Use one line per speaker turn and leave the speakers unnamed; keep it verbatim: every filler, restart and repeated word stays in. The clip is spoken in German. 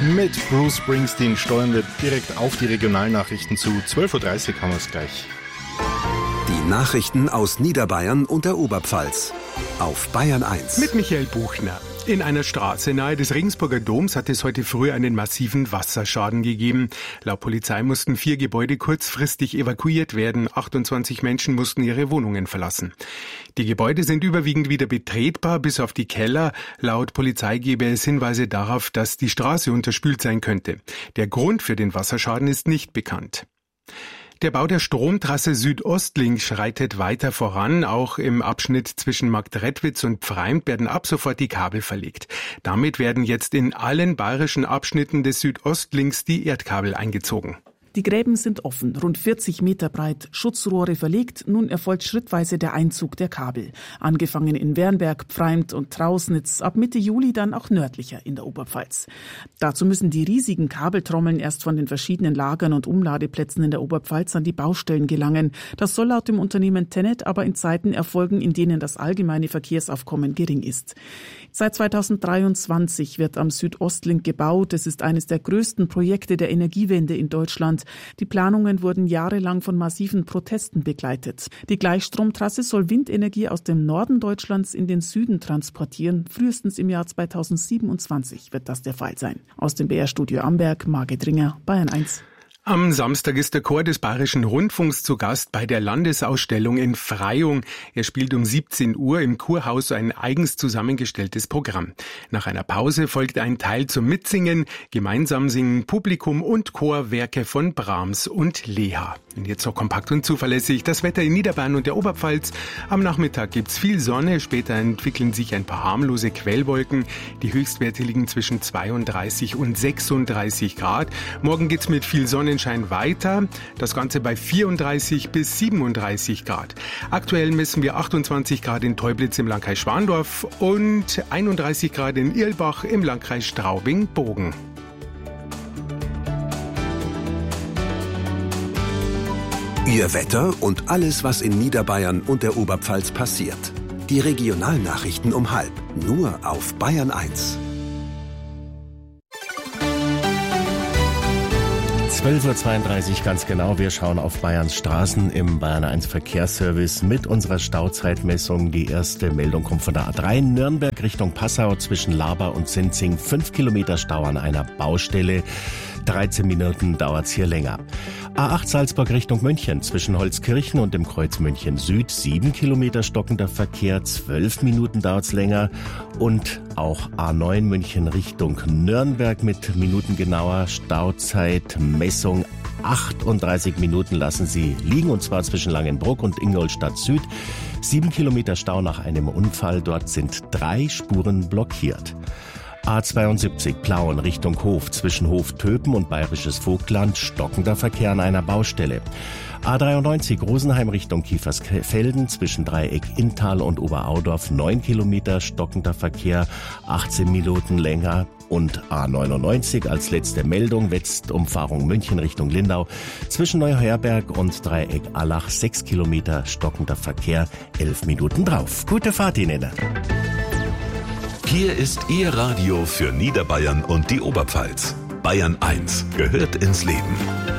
Mit Bruce Springsteen steuern wir direkt auf die Regionalnachrichten zu. zwölf Uhr dreißig haben wir es gleich.
Die Nachrichten aus Niederbayern und der Oberpfalz auf Bayern eins.
Mit Michael Buchner. In einer Straße nahe des Regensburger Doms hat es heute früh einen massiven Wasserschaden gegeben. Laut Polizei mussten vier Gebäude kurzfristig evakuiert werden. achtundzwanzig Menschen mussten ihre Wohnungen verlassen. Die Gebäude sind überwiegend wieder betretbar, bis auf die Keller. Laut Polizei gebe es Hinweise darauf, dass die Straße unterspült sein könnte. Der Grund für den Wasserschaden ist nicht bekannt. Der Bau der Stromtrasse Südostlink schreitet weiter voran. Auch im Abschnitt zwischen Marktredwitz und Pfreimd werden ab sofort die Kabel verlegt. Damit werden jetzt in allen bayerischen Abschnitten des Südostlinks die Erdkabel eingezogen.
Die Gräben sind offen, rund vierzig Meter breit, Schutzrohre verlegt. Nun erfolgt schrittweise der Einzug der Kabel. Angefangen in Wernberg, Pfreimd und Trausnitz, ab Mitte Juli dann auch nördlicher in der Oberpfalz. Dazu müssen die riesigen Kabeltrommeln erst von den verschiedenen Lagern und Umladeplätzen in der Oberpfalz an die Baustellen gelangen. Das soll laut dem Unternehmen Tennet aber in Zeiten erfolgen, in denen das allgemeine Verkehrsaufkommen gering ist. Seit zweitausenddreiundzwanzig wird am Südostlink gebaut. Es ist eines der größten Projekte der Energiewende in Deutschland. Die Planungen wurden jahrelang von massiven Protesten begleitet. Die Gleichstromtrasse soll Windenergie aus dem Norden Deutschlands in den Süden transportieren. Frühestens im Jahr zweitausendsiebenundzwanzig wird das der Fall sein. Aus dem B R-Studio Amberg, Margit Ringer, Bayern eins.
Am Samstag ist der Chor des Bayerischen Rundfunks zu Gast bei der Landesausstellung in Freyung. Er spielt um siebzehn Uhr im Kurhaus ein eigens zusammengestelltes Programm. Nach einer Pause folgt ein Teil zum Mitsingen. Gemeinsam singen Publikum und Chor Werke von Brahms und Leha. Und jetzt so kompakt und zuverlässig das Wetter in Niederbayern und der Oberpfalz. Am Nachmittag gibt's viel Sonne, später entwickeln sich ein paar harmlose Quellwolken. Die Höchstwerte liegen zwischen zweiunddreißig und sechsunddreißig Grad. Morgen geht's mit viel Sonnenschein weiter. Das Ganze bei vierunddreißig bis siebenunddreißig Grad. Aktuell messen wir achtundzwanzig Grad in Teublitz im Landkreis Schwandorf und einunddreißig Grad in Irlbach im Landkreis Straubing-Bogen.
Ihr Wetter und alles, was in Niederbayern und der Oberpfalz passiert. Die Regionalnachrichten um halb, nur auf Bayern eins.
zwölf Uhr zweiunddreißig ganz genau. Wir schauen auf Bayerns Straßen im Bayern eins Verkehrsservice mit unserer Stauzeitmessung. Die erste Meldung kommt von der A drei Nürnberg Richtung Passau zwischen Laber und Sinzing. Fünf Kilometer Stau an einer Baustelle. dreizehn Minuten dauert's hier länger. A acht Salzburg Richtung München zwischen Holzkirchen und dem Kreuz München Süd. Sieben Kilometer stockender Verkehr. Zwölf Minuten dauert's länger. Und auch A neun München Richtung Nürnberg mit minutengenauer Stauzeitmessung. achtunddreißig Minuten lassen Sie liegen, und zwar zwischen Langenbruck und Ingolstadt Süd. Sieben Kilometer Stau nach einem Unfall. Dort sind drei Spuren blockiert. A zweiundsiebzig Plauen Richtung Hof zwischen Hof-Töpen und Bayerisches Vogtland, stockender Verkehr an einer Baustelle. A dreiundneunzig Rosenheim Richtung Kiefersfelden zwischen Dreieck Inntal und Oberaudorf, neun Kilometer stockender Verkehr, achtzehn Minuten länger. Und A neunundneunzig als letzte Meldung, Westumfahrung München Richtung Lindau zwischen Neuherberg und Dreieck Allach, sechs Kilometer stockender Verkehr, elf Minuten drauf. Gute Fahrt Ihnen.
Hier ist Ihr Radio für Niederbayern und die Oberpfalz. Bayern eins gehört ins Leben.